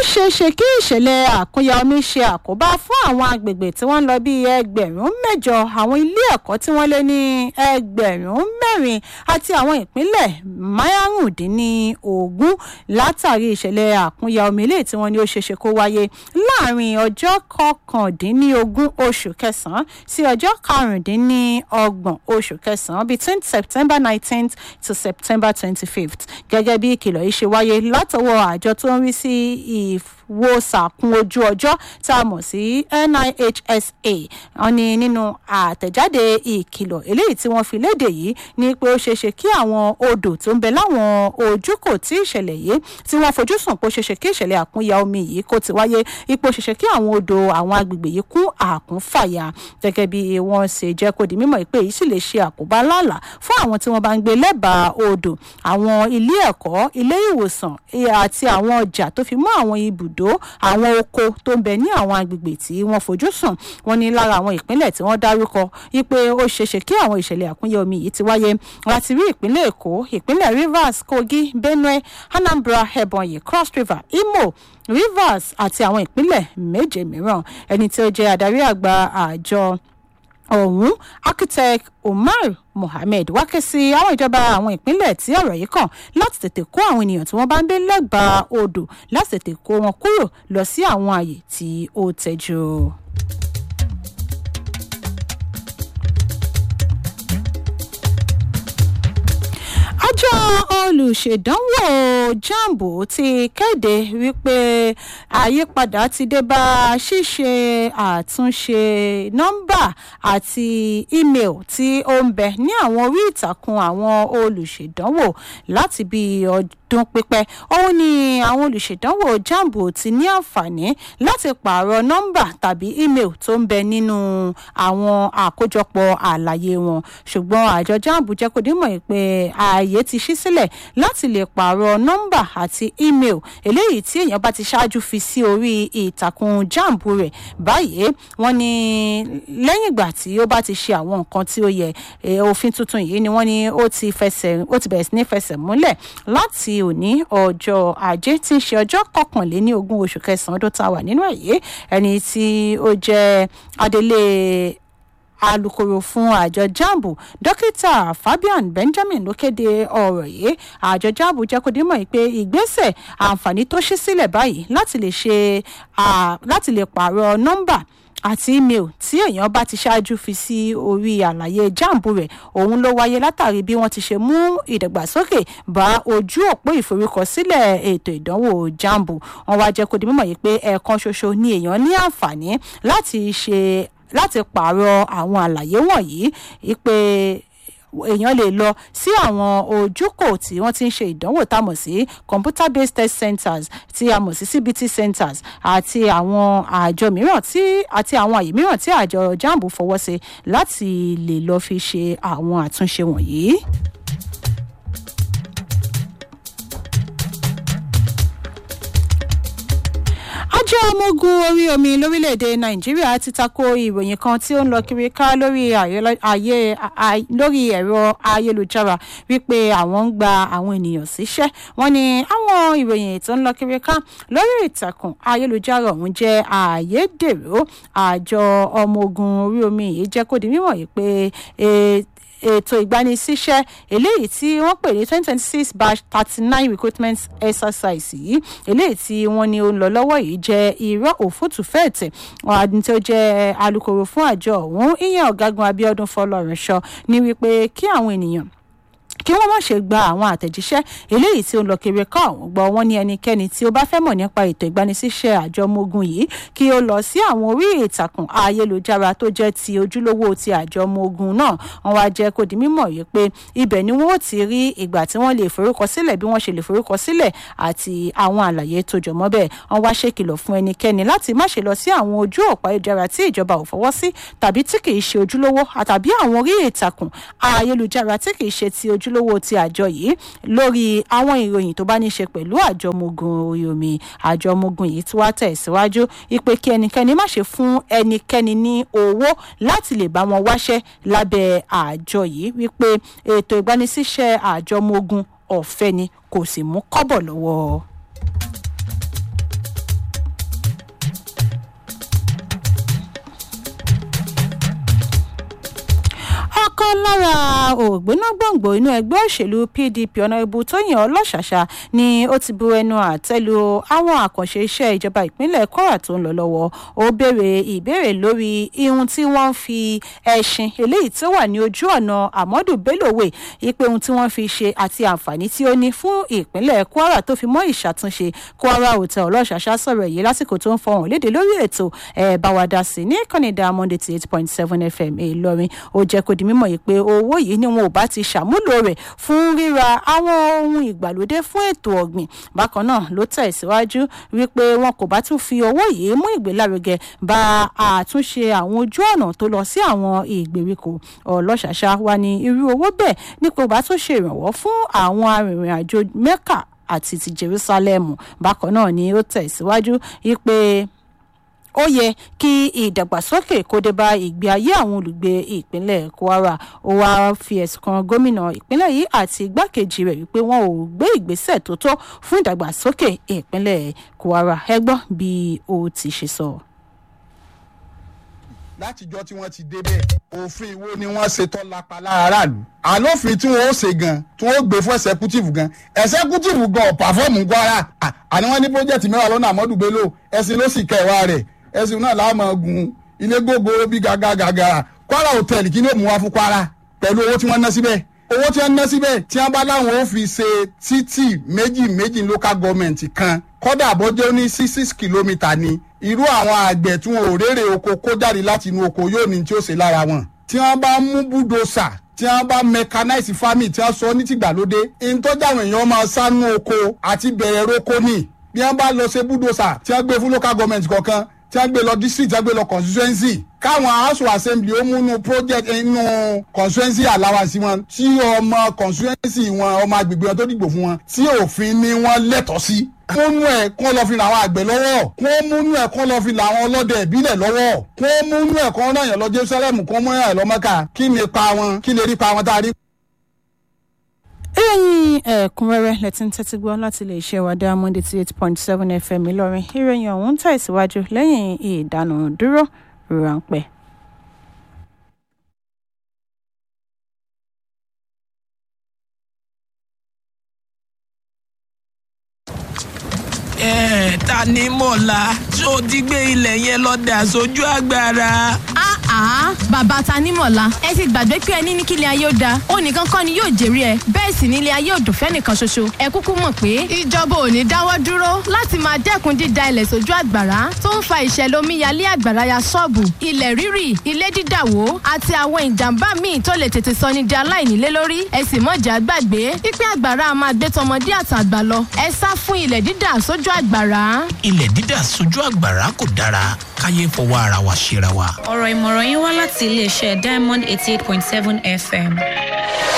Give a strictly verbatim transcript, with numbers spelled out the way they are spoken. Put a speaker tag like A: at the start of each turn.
A: ṣeéṣe kí ìṣẹ̀lẹ̀ àkúnya omi ṣe àkóbá fún àwọn agbègbè tí wọ́n ń lọ bí ẹgbẹ̀rún mẹ́jọ, àwọn ilé ẹ̀kọ́ tí wọ́n lé ní ẹgbẹ̀rún mẹ́rin àti àwọn ìpínlẹ̀ márùndínlógún látàrí ìṣẹ̀lẹ̀ àkúnya omi eléyìí tí wọ́n ní ó ṣeéṣe kó wáyé láàrin ọjọ́ kọkàndínlógún oṣù kẹsàn-án sí ọjọ́ karùndínlọ́gbọ̀n oṣù kẹsàn-án between September nineteenth to September twenty-fifth gẹ́gẹ́ bí ìkìlọ̀ yìí ṣe wáyé látọwọ́ àjọ tó ń rí sí ìwòsàkun ojú ọjọ́ tá a mọ̀ sí N I H S A. wọ́n ní nínú àtẹ̀jáde ìkìlọ̀ eléyìí tí wọ́n fi léde yìí ní pé ó ṣeéṣe kí àwọn odò tó ń bẹ láwọn ojúkò tí ìṣẹ̀lẹ̀ yìí tí wọ́n fojú sùn pé ó ṣeéṣe kí ìṣẹ̀lẹ̀ àkúnya omi yìí kó ti wáyé, ipò ṣeéṣe kí àwọn odò àwọn agbègbè yìí kún àkúnfàyà gẹ́gẹ́ bí wọ́n ṣe jẹ́ kó di mímọ̀ pé èyí sì lè ṣe àkóbá ńláńlá fún àwọn tí wọ́n bá ń gbé lẹ́bàá odò, àwọn ilé ẹ̀kọ́, ilé ìwòsàn àti àwọn ọjà tó fi mọ́ àwọn ibùdó, àwọn oko tó ń bẹ ní àwọn agbègbè tí wọ́n fojú sùn. wọ́n ní lára àwọn ìpínlẹ̀ tí wọ́n dárúkọ wípé ó ṣeéṣe kí àwọn ìṣẹ̀lẹ̀ àkúnya omi yìí ti wáyé láti rí ìpínlẹ̀ Èkó, ìpínlẹ̀ Rivers, Kogi, Benue, Anambra, Ebonyi, Cross River, Imo, Rivers àti àwọn ìpínlẹ̀ méje mìíràn. ẹni tí ó jẹ́ adarí àgbà àjọ ọ̀hún, architect Umar Mohammed wá ké sí àwọn ìjọba àwọn ìpínlẹ̀ tí ọ̀rọ̀ yìí kàn láti tètè kó àwọn ènìyàn tí wọ́n bá ń gbé lẹ́bàá odò láti tètè kó wọn kúrò lọ sí àwọn ààyè tí ó tẹ́jú. àjọ olùṣèdánwò jambu ti kéde wípé àyípadà ti dé bá ṣíṣe àtúnṣe nọ́mbà àti email tí ó ń bẹ ní àwọn orí ìtàkùn àwọn olùṣèdánwò láti bí ọdún pípẹ́. òun ni àwọn olùṣèdánwò jambu ti ní àǹfààní láti pààrọ̀ nọ́mbà tàbí email tó ń bẹ nínú àwọn àkójọpọ̀ àlàyé wọn, ṣùgbọ́n àjọ jambu jẹ́ kó dímọ̀ pé ààyè ti ṣí sílẹ̀ láti lè pààrọ̀ nọ́mbà àti email eléyìí tí èèyàn bá ti ṣáájú fi sí orí ìtàkùn jambu rẹ̀. báyìí wọ́n ní lẹ́yìn ìgbà tí ó bá ti ṣe àwọn nǹkan tí ó yẹ, òfin tuntun yìí ni wọ́n ní ó ti fẹsẹ̀ ó ti bẹ̀rẹ̀ sí ní fẹsẹ̀ múlẹ̀ láti òní ọjọ́ ajé tí ń ṣe ọjọ́ kọkànléní ogún oṣù kẹsàn-án ọdún tá a wà nínú ẹ̀yẹ. ẹni tí ó jẹ́ adelé alukoro fún àjọ jambu dókítà Fabian Benjamin ló kéde ọ̀rọ̀ yìí. àjọ jambu jẹ́ kó dímọ̀ pé ìgbésẹ̀ àǹfààní tó ṣí sílẹ̀ báyìí láti lè ṣe láti lè pààrọ̀ nọ́mbà àti email tí èèyàn bá ti ṣáájú fi sí orí àlàyé jambu rẹ̀, òun ló wáyé látàrí bí wọ́n ti ṣe mú ìdàgbàsókè bá ojú òpó ìforúkọsílẹ̀ ètò ìdánwò jambu. wọ́n wá jẹ́ kó di mímọ̀ yìí pé ẹ̀ẹ̀kan ṣoṣo ni èèyàn ní àǹfààní láti ṣe láti pààrọ̀ àwọn àlàyé wọ̀nyí, pé èèyàn lè lọ sí àwọn ojúkò tí wọ́n ti ń ṣe ìdánwò tá a mọ̀ sí computer based test centers tí a mọ̀ sí C B T centers àti àwọn àjọ mìíràn tí àti àwọn àyè mìíràn tí àjọ jambu fọwọ́ sí láti lè lọ fi ṣe àwọn àtúnṣe wọ̀nyí. àjọ ọmọ ogun orí omi lórílẹ̀‐èdè Nàìjíríà ti tako ìròyìn kan tí ó ń lọ kiri ká lórí lórí ẹ̀rọ ayélujára wípé àwọn ń gba àwọn ènìyàn síṣẹ́. wọ́n ní àwọn ìròyìn tó ń lọ kiri ká lórí ìtàkùn ayélujára ọ̀hún jẹ́ àyédèrú. àjọ ọmọ ogun orí omi yìí jẹ́ kó di mímọ̀ yìí pé ètò ìgbanisíṣẹ́ eléyìí tí wọ́n pè ní twenty twenty six batch thirty nine recruitment exercise yìí eléyìí tí wọ́n ní ó ń lọ lọ́wọ́ yìí jẹ́ irọ́ òfútù fẹ́ẹ̀tẹ̀. ọ̀hún tí ó jẹ́ alukoro fún àjọ ọ̀hún ìyẹn ọ̀gágun Abíọ́dún Fọlọ́runṣọ ní wípé kí àwọn ènìyàn kí wọ́n má ṣe gba àwọn àtẹ̀jíṣẹ́ eléyìí tí ó ń lọ kiri ká ọ̀hún gbọ́. wọ́n ní ẹnikẹ́ni tí ó bá fẹ́ mọ̀ nípa ètò ìgbanisíṣẹ́ àjọ ọmọ ogun yìí kí ó lọ sí àwọn orí ìtàkùn ayélujára tó jẹ́ ti ojúlówó ti àjọ ọmọ ogun náà. wọ́n wá jẹ́ kó di mímọ̀ yìí pé ibẹ̀ ni wọ́n ó ti rí ìgbà tí wọ́n lè forúkọ sílẹ̀, bí wọ́n ṣe lè forúkọ sílẹ̀ àti àwọn àlàyé tó jọ mọ́ bẹ́ẹ̀. wọ́n wá ṣèkìlọ̀ fún ẹnikẹ́ni láti má ṣe lọ sí àwọn ojú òpó ayélujára tí ìjọba ò fọwọ́ sí tàbí tí kì í ṣe ojúlówó àtàbí àwọn orí ìtàkùn ayélujára tí kì í ṣe ti ojúlówó ojúlówó ti àjọ yìí lórí àwọn ìròyìn tó bá ní ṣe pẹ̀lú àjọ ọmọ ogun orí omi. àjọ ọmọ ogun yìí tí wàá tẹ̀síwájú ìpè kí ẹnikẹ́ni má ṣe fún ẹnikẹ́ni ní owó láti lè bá wọn wáṣẹ́ lábẹ́ àjọ yìí, wípé ètò ìgbanisíṣẹ́ àjọ ọmọ ogun ọ̀fẹ́ ni kò sì mú kọ́bọ̀ lọ́wọ́. ọ̀kan lára ògbónágbòǹgbò inú ẹgbẹ́ òṣèlú P D P ọ̀nàrẹ́bù Tóyìn Ọlọ́ṣàṣà ni ó ti bu ẹnu àtẹ́ lu àwọn àkànṣe iṣẹ́ ìjọba ìpínlẹ̀ Kwara tó ń lọ lọ́wọ́. Ó béèrè ìbéèrè lórí ihun tí wọ́n fi ẹṣin eléyìí tó wà ní ojú ọ̀nà Ahmadu Bello Way ipe ohun tí wọ́n fi ṣe àti àǹfààní tí ó ní fún ìpínlẹ̀ Kwara tó fi mọ́ ìṣàtúnṣe Kwara Hotel. Ọlọ́ṣàṣà sọ̀rọ̀ èyí lásìkò tó ń fọhùn léde lórí ètò ẹ̀ báwadà sí ní ìkànnì Diamond eighty eight point seven F M Ìlọrin. Ó jẹ́ kó di mímọ̀ yìí pé owó yìí ni wọn ò bá ti ṣàmúlò rẹ̀ fún ríra àwọn ohun ìgbàlódé fún ètò ọ̀gbìn. Bákan náà ló tẹ̀síwájú wípé wọn kò bá tún fi owó yìí mú ìgbélárugẹ bá àtúnṣe àwọn ojú ọ̀nà tó lọ sí àwọn ìgbèríko. Ọlọ́ṣàṣà wà ní irú owó bẹ́ẹ̀ ní kò bá tún ṣe ìrànwọ́ fún àwọn arìnrìn-àjò Mẹ́kà àti ti Jerusalem. Bákan náà ni ó tẹ̀síwájú wípé ó yẹ kí ìdàgbàsókè kó dé bá ìgbé ayé àwọn olùgbé ìpínlẹ̀ Kwara. Ó wáá fi ẹ̀sùn kan gómìnà ìpínlẹ̀ yìí àti igbákejì rẹ̀ wípé wọn ò gbé ìgbésẹ̀ tó tó fún ìdàgbàsókè ìpínlẹ̀ Kwara. Ẹ gbọ́ bí ó ti ṣe sọ.
B: látijọ́ tí wọ́n ti débẹ̀ òfin wo ni wọ́n ṣe tọ́ lápá lára aráàlú àlófin tí wọ́n ó ṣe gan tí wọ́n ó gbé fún executive gan executive gan pàfọ́ọ̀mù Kwara àní wọ́n ní project mẹ́wàá lọ́nà Ahmadu Bello ẹ̀sìn ló sì kẹwàá rẹ̀ ẹ̀sìn náà láàmú gun ilé gbogbo bí gàgàgàgà Kwara Hotel kí ni ó mú wá fún Kwara pẹ̀lú owó tí wọ́n ná síbẹ̀ owó tí wọ́n ná síbẹ̀ tí wọ́n bá láwọn ó fi ṣe títì méjì méjì local government kan kọ́dà bọ́jọ́ ní six six kilometre ni irú àwọn àgbẹ̀ tí wọn ò rérè oko kó jáde láti inú oko yóò ní tí ó ṣe lára wọn. tí wọ́n bá mú búdòsà tí wọ́n bá mechanize farming tí wọ́n sọ ní tìgbàlódé ìtọ́jú àwọn èèyàn máa sánú oko àti bẹ̀rẹ̀ roko ní bí wọ́n bá lọ ṣe búdòsà tí wọ́n gbé fún local government kọ̀ọ̀kan tí wọ́n gbé lọ district tí wọ́n gbé lọ constituency káwọn house of assembly ó múnú project inú constituency allowance wọn tí ọmọ constituency wọn ọmọ agbègbè wọn tó dìgbò fún wọn tí òfin ni wọ́n lẹ́tọ̀ọ́ sí. kó mú ẹ̀ kó lọ fi làwọn àgbẹ̀ lọ́wọ́ kó múnú ẹ̀ kó lọ fi làwọn ọlọ́dẹ ìbílẹ̀ lọ́wọ́ kó múnú ẹ̀ kó náà yàn lọ Jerusalem kó mú ẹ̀ lọ Mẹ́kà kí ni pa wọn kí lè rí pa wọn tá a rí.
A: ìròyìn ẹ̀kúnrẹ́rẹ́ lẹ́tí ń tẹ́tí gbọ́ láti lè ṣe wa Diamond eighty eight point seven F M Ìlọrin. ìròyìn ọ̀hún tẹ̀síwájú lẹ́yìn ìdánudúró ráńpẹ́.
C: ẹ ta ni mọ̀lá tó ti gbé ilẹ̀ yẹn lọ dà sójú agbára.
D: àá bàbá ta ní mọ̀lá ẹ ti gbàgbé pé ẹni ní kílẹ̀ ayé ó da ó nìkan kọ́ ni yóò jèrè ẹ bẹ́ẹ̀ sì nílé ayé ò dùn fẹ́nìkan ṣoṣo ẹ kúkú mọ̀ pé ìjọba ò ní dáwọ́ dúró láti máa dẹ́kun dída ilẹ̀ sójú àgbàrá tó ń fa ìṣẹ̀lẹ̀ omíyalé àgbàrá ya ṣọ́ọ̀bù ilẹ̀ rírì ilé dídàwó àti àwọn ìjàmbá míì tó lè tètè sọ ní di aláìnílé lórí ẹ sì mọ̀jà gbàgbé pípẹ́ àgbàrá máa gbé tọmọdé àtàgbà lọ ẹ sá fún ilẹ̀ dídà sójú àgbàrá.
C: ilẹ̀ dídà sójú àgbàrá kò dára káyé fọwọ́ ara wa ṣera wa.
E: ọ̀rọ̀ ìmọ̀ràn yín wá láti iléeṣẹ́ Diamond eighty eight point seven F M.